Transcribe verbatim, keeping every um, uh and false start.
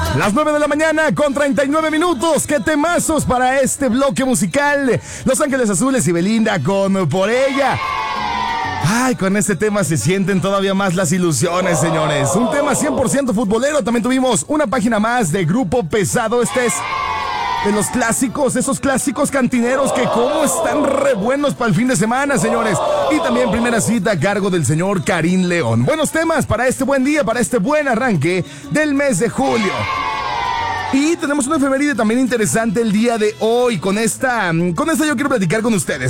Las nueve de la mañana con treinta y nueve minutos. ¡Qué temazos para este bloque musical! Los Ángeles Azules y Belinda con Por Ella. Ay, con este tema se sienten todavía más las ilusiones, señores. Un tema cien por ciento futbolero. También tuvimos una página más de Grupo Pesado. Este es de los clásicos, esos clásicos cantineros que como están re buenos para el fin de semana, señores. Y también primera cita a cargo del señor Karim León. Buenos temas para este buen día, para este buen arranque del mes de julio. Y tenemos una efeméride también interesante el día de hoy. Con esta, con esta yo quiero platicar con ustedes.